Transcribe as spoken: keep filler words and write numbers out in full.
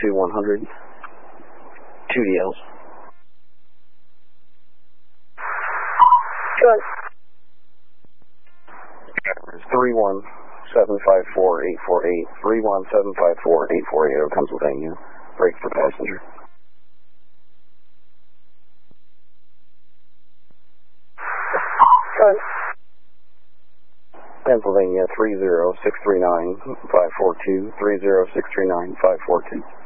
to one hundred. Two D Ls. Good. three one seven five four eight four eight. three one seven five four eight four eight. Pennsylvania. Break for passenger. Good. Pennsylvania three zero six three nine five four two. three zero six three nine five four two.